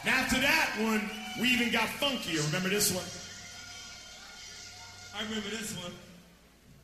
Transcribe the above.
Now after that one, we even got funkier. Remember this one? I remember this one.